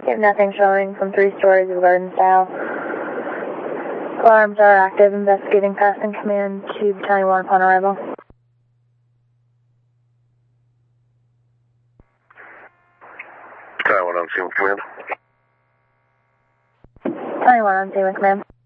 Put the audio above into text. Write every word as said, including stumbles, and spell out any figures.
You have nothing showing from three stories of garden style. Alarms are active. Investigating passing command to Battalion one upon arrival. Battalion one on scene with command. Battalion one on scene with command.